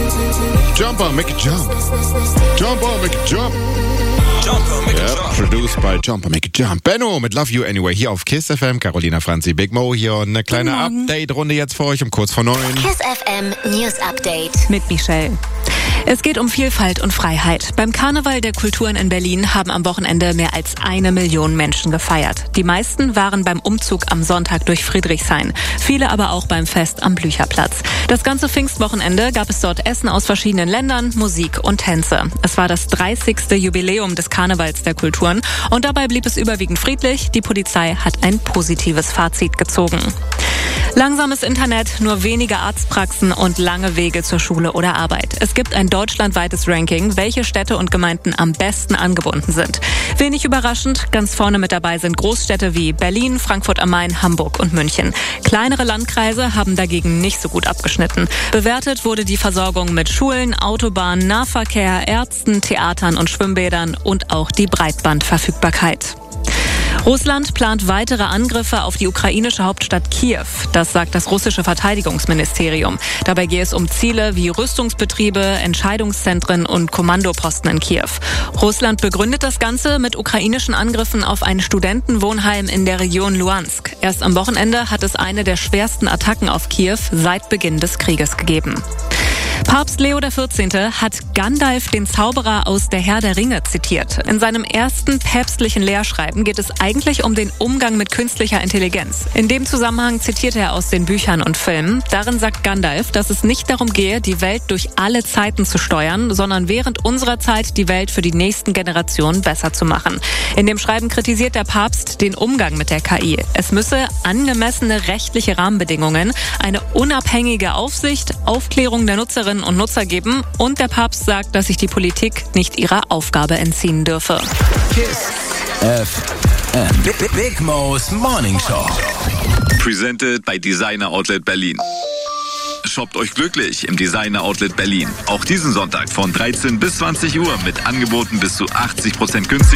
Jumper, make it jump. Jumper, make it jump. Jumper, make it Ja, jump. produced by Jumper, make it jump. Benno mit Love You Anyway hier auf KISS FM. Carolina Franzi, Big Mo hier und eine kleine Update-Runde jetzt für euch um kurz vor 9. KISS FM News Update. Mit Michelle. Es geht um Vielfalt und Freiheit. Beim Karneval der Kulturen in Berlin haben am Wochenende mehr als 1 Million Menschen gefeiert. Die meisten waren beim Umzug am Sonntag durch Friedrichshain. Viele aber auch beim Fest am Blücherplatz. Das ganze Pfingstwochenende gab es dort Essen aus verschiedenen Ländern, Musik und Tänze. Es war das 30. Jubiläum des Karnevals der Kulturen und dabei blieb es überwiegend friedlich. Die Polizei hat ein positives Fazit gezogen. Langsames Internet, nur wenige Arztpraxen und lange Wege zur Schule oder Arbeit. Es gibt ein deutschlandweites Ranking, welche Städte und Gemeinden am besten angebunden sind. Wenig überraschend, ganz vorne mit dabei sind Großstädte wie Berlin, Frankfurt am Main, Hamburg und München. Kleinere Landkreise haben dagegen nicht so gut abgeschnitten. Bewertet wurde die Versorgung mit Schulen, Autobahnen, Nahverkehr, Ärzten, Theatern und Schwimmbädern und auch die Breitbandverfügbarkeit. Russland plant weitere Angriffe auf die ukrainische Hauptstadt Kiew. Das sagt das russische Verteidigungsministerium. Dabei gehe es um Ziele wie Rüstungsbetriebe, Entscheidungszentren und Kommandoposten in Kiew. Russland begründet das Ganze mit ukrainischen Angriffen auf ein Studentenwohnheim in der Region Luhansk. Erst am Wochenende hat es eine der schwersten Attacken auf Kiew seit Beginn des Krieges gegeben. Papst Leo XIV. Hat Gandalf, den Zauberer aus Der Herr der Ringe, zitiert. In seinem ersten päpstlichen Lehrschreiben geht es eigentlich um den Umgang mit künstlicher Intelligenz. In dem Zusammenhang zitiert er aus den Büchern und Filmen. Darin sagt Gandalf, dass es nicht darum gehe, die Welt durch alle Zeiten zu steuern, sondern während unserer Zeit die Welt für die nächsten Generationen besser zu machen. In dem Schreiben kritisiert der Papst den Umgang mit der KI. Es müsse angemessene rechtliche Rahmenbedingungen, eine unabhängige Aufsicht, Aufklärung der Nutzerinnen und Nutzer geben und der Papst sagt, dass sich die Politik nicht ihrer Aufgabe entziehen dürfe. KISS FM. Big Mo's Morning Show. Presented by Designer Outlet Berlin. Shoppt euch glücklich im Designer Outlet Berlin. Auch diesen Sonntag von 13 bis 20 Uhr mit Angeboten bis zu 80% günstiger.